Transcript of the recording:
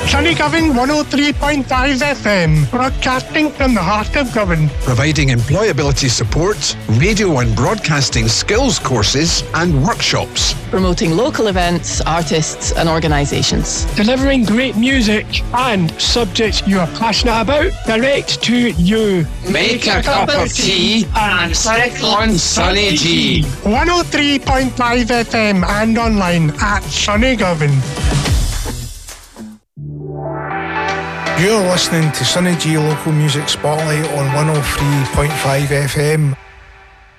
Sunny Govan 103.5 FM, broadcasting from the heart of Govan. Providing employability support, radio and broadcasting skills courses and workshops. Promoting local events, artists and organisations. Delivering great music and subjects you are passionate about direct to you. Make a cup of tea and click on Sunny G. 103.5 FM and online at Sunny Govan. You're listening to Sunny G Local Music Spotlight on 103.5 FM.